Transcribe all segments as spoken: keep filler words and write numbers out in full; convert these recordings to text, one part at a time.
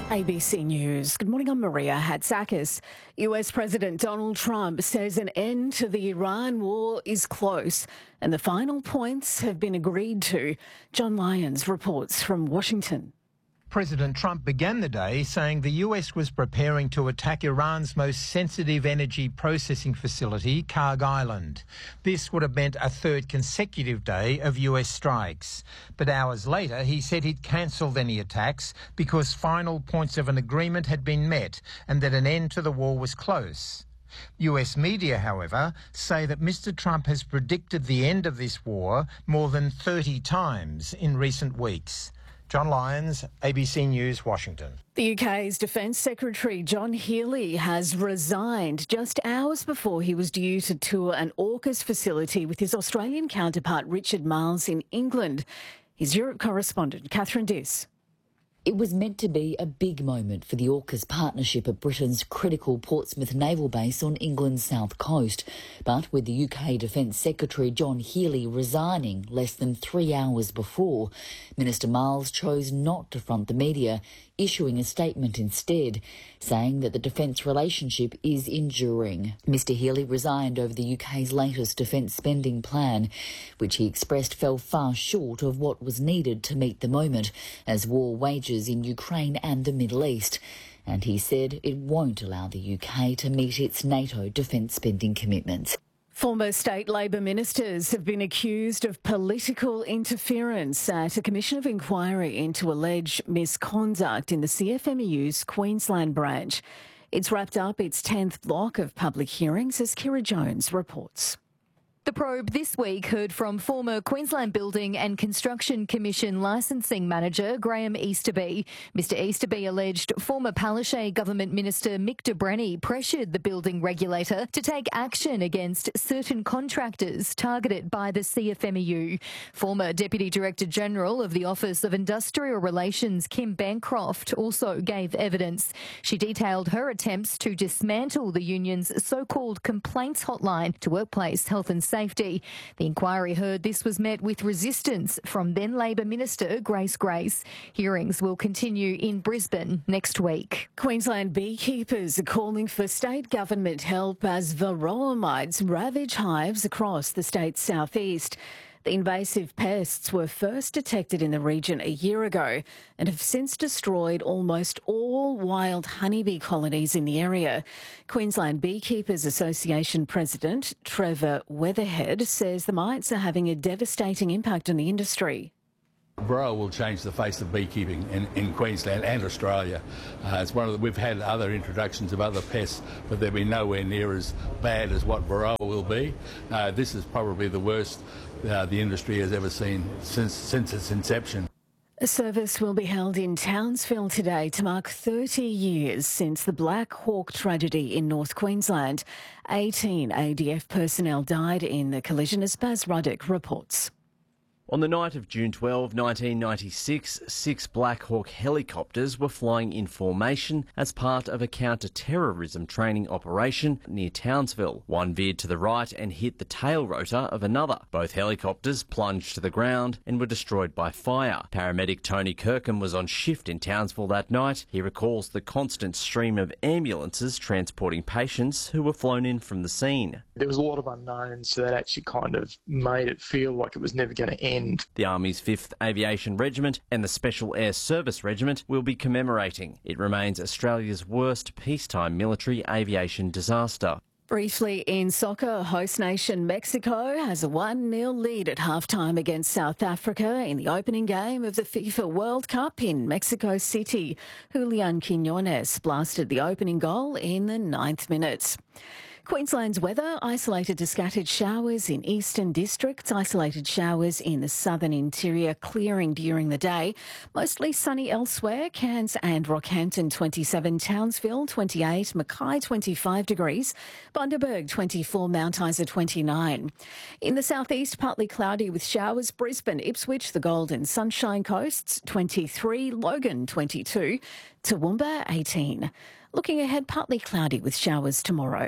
A B C News. Good morning, I'm Maria Hatzakis. U S President Donald Trump says an end to the Iran war is close and the final points have been agreed to. John Lyons reports from Washington. President Trump began the day saying the U S was preparing to attack Iran's most sensitive energy processing facility, Karg Island. This would have meant a third consecutive day of U S strikes. But hours later, he said he'd cancelled any attacks because final points of an agreement had been met and that an end to the war was close. U S media, however, say that Mister Trump has predicted the end of this war more than thirty times in recent weeks. John Lyons, A B C News, Washington. The U K's Defence Secretary John Healey has resigned just hours before he was due to tour an AUKUS facility with his Australian counterpart Richard Marles in England. His Europe correspondent Catherine Diss. It was meant to be a big moment for the AUKUS partnership at Britain's critical Portsmouth naval base on England's south coast. But with the U K Defence Secretary John Healey resigning less than three hours before, Minister Marles chose not to front the media, issuing a statement instead, saying that the defence relationship is enduring. Mister Healey resigned over the U K's latest defence spending plan, which he expressed fell far short of what was needed to meet the moment as war wages in Ukraine and the Middle East. And he said it won't allow the U K to meet its NATO defence spending commitments. Former state Labor ministers have been accused of political interference at a commission of inquiry into alleged misconduct in the C F M E U's Queensland branch. It's wrapped up its tenth block of public hearings, as Kira Jones reports. The probe this week heard from former Queensland Building and Construction Commission licensing manager Graham Easterby. Mister Easterby alleged former Palaszczuk government minister Mick de Brenni pressured the building regulator to take action against certain contractors targeted by the C F M E U. Former Deputy Director General of the Office of Industrial Relations Kim Bancroft also gave evidence. She detailed her attempts to dismantle the union's so-called complaints hotline to workplace health and safety. Safety. The inquiry heard this was met with resistance from then Labor Minister Grace Grace. Hearings will continue in Brisbane next week. Queensland beekeepers are calling for state government help as varroa mites ravage hives across the state's southeast. The invasive pests were first detected in the region a year ago and have since destroyed almost all wild honeybee colonies in the area. Queensland Beekeepers Association President Trevor Weatherhead says the mites are having a devastating impact on the industry. Varroa will change the face of beekeeping in, in Queensland and Australia. Uh, it's one of the, we've had other introductions of other pests, but they've been nowhere near as bad as what Varroa will be. Uh, this is probably the worst uh, the industry has ever seen since, since its inception. A service will be held in Townsville today to mark thirty years since the Black Hawk tragedy in North Queensland. eighteen A D F personnel died in the collision, as Baz Ruddock reports. On the night of June twelfth, nineteen ninety-six, six Black Hawk helicopters were flying in formation as part of a counter-terrorism training operation near Townsville. One veered to the right and hit the tail rotor of another. Both helicopters plunged to the ground and were destroyed by fire. Paramedic Tony Kirkham was on shift in Townsville that night. He recalls the constant stream of ambulances transporting patients who were flown in from the scene. There was a lot of unknowns that actually kind of made it feel like it was never going to end. The Army's fifth Aviation Regiment and the Special Air Service Regiment will be commemorating. It remains Australia's worst peacetime military aviation disaster. Briefly in soccer, host nation Mexico has a one nil lead at halftime against South Africa in the opening game of the FIFA World Cup in Mexico City. Julian Quinones blasted the opening goal in the ninth minute. Queensland's weather, isolated to scattered showers in eastern districts, isolated showers in the southern interior, clearing during the day. Mostly sunny elsewhere, Cairns and Rockhampton twenty-seven, Townsville twenty-eight, Mackay twenty-five degrees, Bundaberg twenty-four, Mount Isa twenty-nine. In the southeast, partly cloudy with showers, Brisbane, Ipswich, the Golden Sunshine Coasts twenty-three, Logan twenty-two, Toowoomba eighteen. Looking ahead, partly cloudy with showers tomorrow.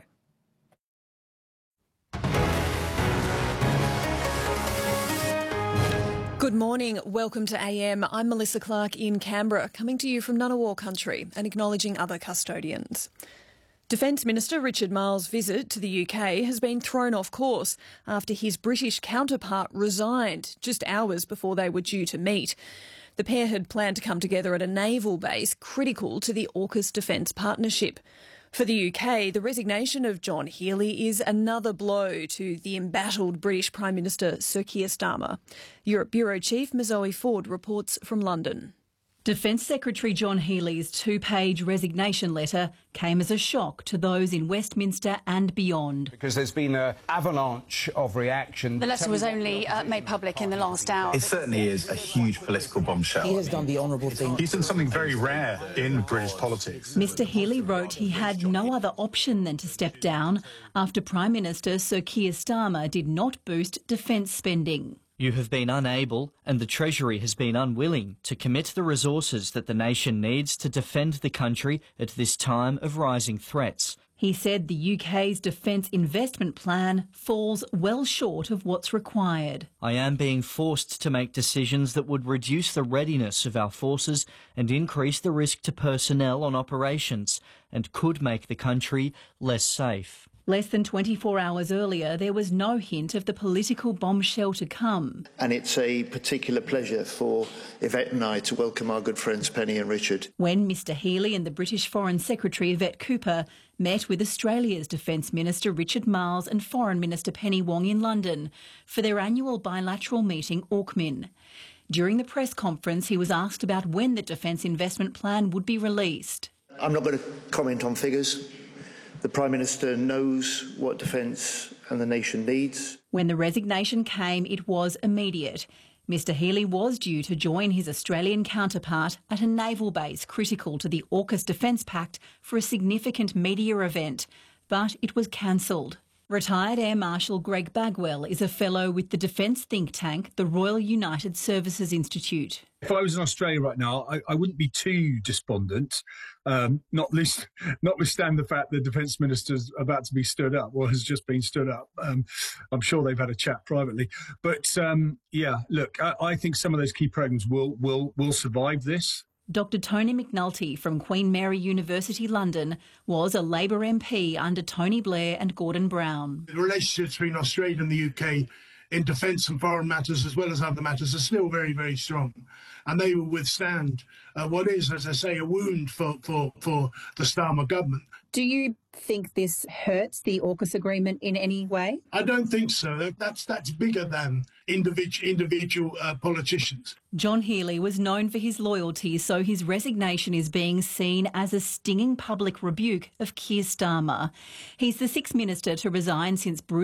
Good morning. Welcome to A M. I'm Melissa Clark in Canberra, coming to you from Ngunnawal country and acknowledging other custodians. Defence Minister Richard Marles' visit to the U K has been thrown off course after his British counterpart resigned just hours before they were due to meet. The pair had planned to come together at a naval base critical to the AUKUS defence partnership. For the U K, the resignation of John Healey is another blow to the embattled British Prime Minister Sir Keir Starmer. Europe Bureau Chief Mazoe Ford reports from London. Defence Secretary John Healey's two-page resignation letter came as a shock to those in Westminster and beyond. Because there's been an avalanche of reaction. The letter was only uh, made public in the last hour. It certainly is a huge political bombshell. He has done the honourable thing. He's done something very rare in British politics. Mister Healey wrote he had no other option than to step down after Prime Minister Sir Keir Starmer did not boost defence spending. You have been unable, and the Treasury has been unwilling, to commit the resources that the nation needs to defend the country at this time of rising threats. He said the U K's defence investment plan falls well short of what's required. I am being forced to make decisions that would reduce the readiness of our forces and increase the risk to personnel on operations, and could make the country less safe. Less than twenty-four hours earlier, there was no hint of the political bombshell to come. And it's a particular pleasure for Yvette and I to welcome our good friends Penny and Richard. When Mister Healey and the British Foreign Secretary Yvette Cooper met with Australia's Defence Minister Richard Marles and Foreign Minister Penny Wong in London for their annual bilateral meeting, AUKMIN. During the press conference, he was asked about when the Defence Investment Plan would be released. I'm not going to comment on figures. The Prime Minister knows what defence and the nation needs. When the resignation came, it was immediate. Mister Healey was due to join his Australian counterpart at a naval base critical to the AUKUS Defence Pact for a significant media event, but it was cancelled. Retired Air Marshal Greg Bagwell is a fellow with the defence think tank, the Royal United Services Institute. If I was in Australia right now, I, I wouldn't be too despondent, um, not least, notwithstanding the fact the Defence Minister's about to be stood up, or has just been stood up. Um, I'm sure they've had a chat privately. But, um, yeah, look, I, I think some of those key programmes will, will, will survive this. Doctor Tony McNulty from Queen Mary University, London, was a Labor M P under Tony Blair and Gordon Brown. The relationships between Australia and the U K in defence and foreign matters as well as other matters are still very, very strong. And they will withstand uh, what is, as I say, a wound for, for, for the Starmer government. Do you think this hurts the AUKUS agreement in any way? I don't think so. That's that's bigger than individual, individual uh, politicians. John Healey was known for his loyalty, so his resignation is being seen as a stinging public rebuke of Keir Starmer. He's the sixth minister to resign since Bruce